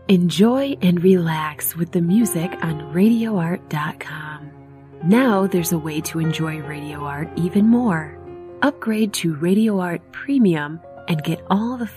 Enjoy and relax with the music on RadioArt.com. Now there's a way to enjoy Radio Art even more. Upgrade to Radio Art Premium and get all the